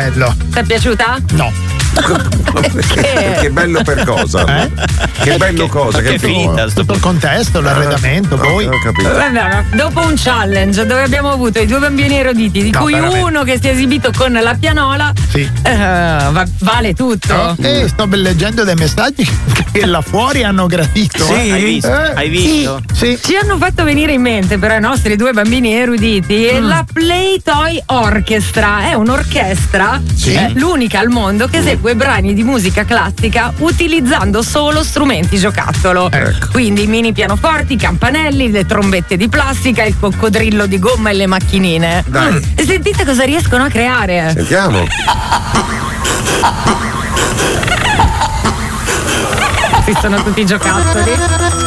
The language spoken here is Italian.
bello. Ti è piaciuta? No. Che bello per cosa? Che bello cosa? Che finita, tutto il contesto, l'arredamento, poi. Ho capito. Vabbè, ma dopo un challenge dove abbiamo avuto i 2 bambini eruditi, di cui veramente. uno che si è esibito con la pianola, Sì. vale tutto. Sto leggendo dei messaggi che là fuori hanno gradito. Sì, hai visto? Hai visto? Sì. Ci hanno fatto venire in mente però i nostri 2 bambini eruditi la Playtoy Orchestra. È un'orchestra, l'unica al mondo che esegue brani di musica classica utilizzando solo strumenti giocattolo. Ecco. Quindi i mini pianoforti, i campanelli, le trombette di plastica, il coccodrillo di gomma e le macchinine. Dai. E sentite cosa riescono a creare. Sentiamo. Ci sono tutti i giocattoli.